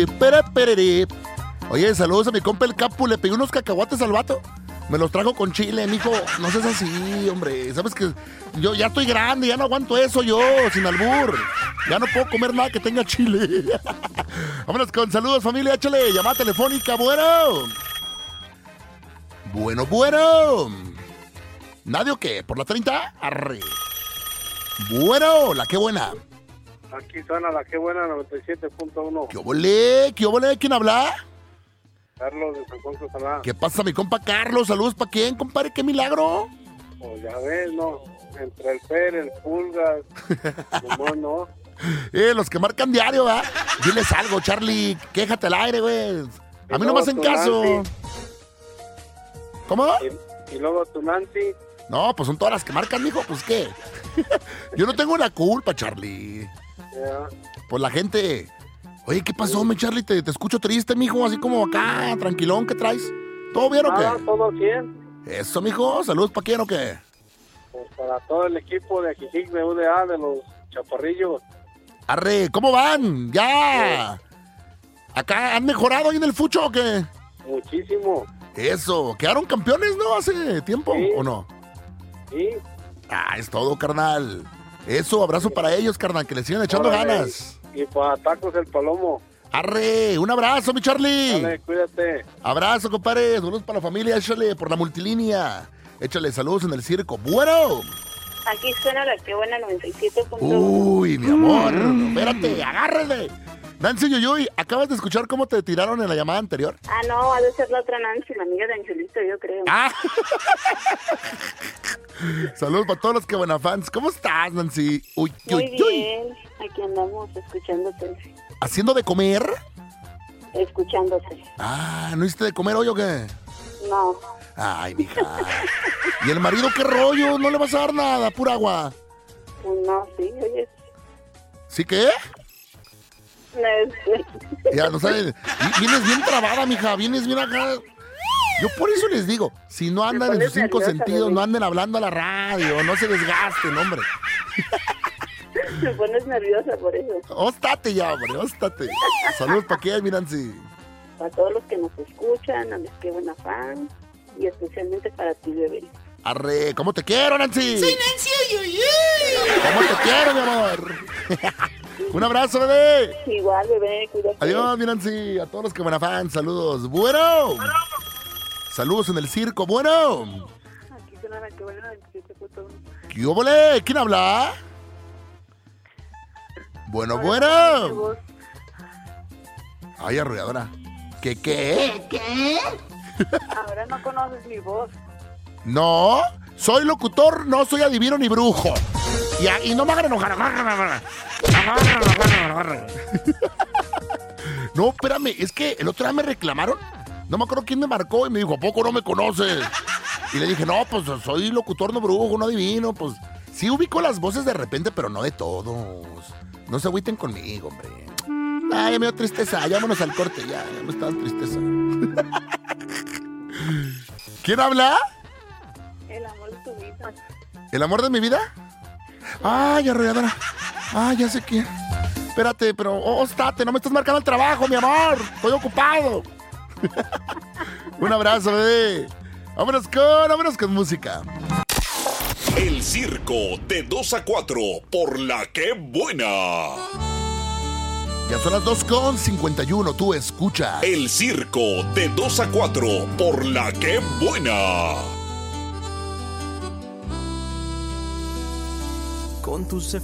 Pereré. Oye, saludos a mi compa el Capu. Le pegué unos cacahuates al vato. Me los trajo con chile, mijo. No seas así, hombre. Sabes que yo ya estoy grande, ya no aguanto eso yo, sin albur. Ya no puedo comer nada que tenga chile. Vámonos con saludos, familia. Échale, llamada telefónica. Bueno. ¿Nadie o qué? ¿Por la 30? Arre. Bueno, la qué buena. Aquí suena la que buena 97.1. ¿Qué óvole? ¿Quién habla? Carlos de San Juan Cosalá. ¿Qué pasa, mi compa Carlos? Saludos para quién, compadre, qué milagro. Pues ya ves, ¿no? Entre el Pérez, el Pulgas, no. Los que marcan diario, ¿verdad? Diles algo, Charlie, quéjate al aire, güey. A mí no me hacen caso. ¿Cómo? Y luego tu Nancy. No, pues son todas las que marcan, mijo, pues ¿qué? Yo no tengo la culpa, Charlie. Yeah. Pues la gente... Oye, ¿qué pasó, mi Charlie? Te escucho triste, mijo, así como acá, tranquilón, ¿qué traes? ¿Todo bien o qué? Todo bien. Eso, mijo, ¿saludos para quién o qué? Pues para todo el equipo de Ajijic, de UDA, de los Chaparrillos. Arre, ¿cómo van? ¿Ya? ¿Acá han mejorado ahí en el fucho o qué? Muchísimo. Eso, ¿quedaron campeones, no? ¿Hace tiempo Sí. o no? Sí. Ah, es todo, carnal. Eso, abrazo para ellos, carnal, que le sigan echando ganas. Y para Tacos el Palomo. Arre, un abrazo, mi Charlie. Dale, cuídate. Abrazo, compadre. Saludos para la familia. Échale por la multilínea. Échale saludos en el circo. Bueno. Aquí suena la que buena 97.1. Uy, mi amor. Espérate, agárrale. Nancy Yuyuy, ¿acabas de escuchar cómo te tiraron en la llamada anterior? Ah, no, ha de ser la otra Nancy, la amiga de Angelito, yo creo. Ah. Saludos para todos los que buena fans. ¿Cómo estás, Nancy? Muy bien, aquí andamos escuchándote. ¿Haciendo de comer? Escuchándote. Ah, ¿no hiciste de comer hoy o qué? No. Ay, mija. ¿Y el marido qué rollo? ¿No le vas a dar nada? Pura agua. Pues no, sí, oye. ¿Sí qué? No, Ya, no sabes. Vienes bien trabada, mija. Vienes bien acá. Yo por eso les digo, si no andan en sus cinco sentidos, no anden hablando a la radio, no se desgasten, hombre. Me pones nerviosa por eso. Óstate ya, hombre, óstate. Saludos para qué, mi Nancy. Para todos los que nos escuchan, a los que buena fan, y especialmente para ti, bebé. Arre, ¿cómo te quiero, Nancy? Soy Nancy Oyuyuy. ¿Cómo te quiero, mi amor? Un abrazo, bebé. Igual, bebé, cuídate. Adiós, mi Nancy. A todos los que buena fan, saludos. Bueno. Saludos en el circo, bueno. Aquí suena la que buena 97.1. ¿Qué óvole? ¿Quién habla? Bueno. Ay, arrolladora. ¿Qué? Ahora no conoces mi voz. No, soy locutor, no soy adivino ni brujo. Y no me hagan enojar. No, espérame, es que el otro día me reclamaron. No me acuerdo quién me marcó y me dijo, ¿a poco no me conoces? Y le dije, no, pues soy locutor, no brujo, no adivino. Pues sí ubico las voces de repente, pero no de todos. No se agüiten conmigo, hombre. Ay, ya me dio tristeza, ya vámonos al corte, ya me está dando tristeza. ¿Quién habla? El amor de tu vida. ¿El amor de mi vida? Ay, arrolladora. Ay, ya sé quién. Espérate, pero óstate, no me estás marcando el trabajo, mi amor. Estoy ocupado. Un abrazo, bebé. Vámonos con música. El circo de 2 a 4 por la que buena. Ya son las 2:51, tú escuchas. El circo de 2 a 4 por la que buena. Con tus